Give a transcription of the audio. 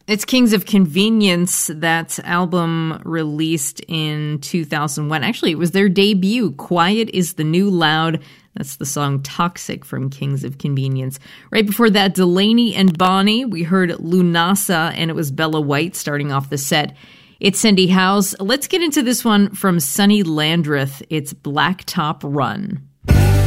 It's Kings of Convenience. That album released in 2001. Actually, it was their debut. Quiet is the New Loud. That's the song Toxic from Kings of Convenience. Right before that, Delaney and Bonnie. We heard Lunasa, and it was Bella White starting off the set. It's Cindy Howes. Let's get into this one from Sonny Landreth. It's Blacktop Run.